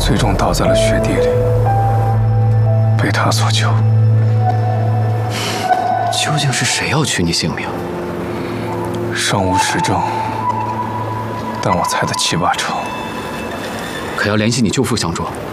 最终倒在了雪地里，被他所救。 究竟是谁要取你性命？ 尚无实证，但我猜得七八成。 可要联系你舅父相助。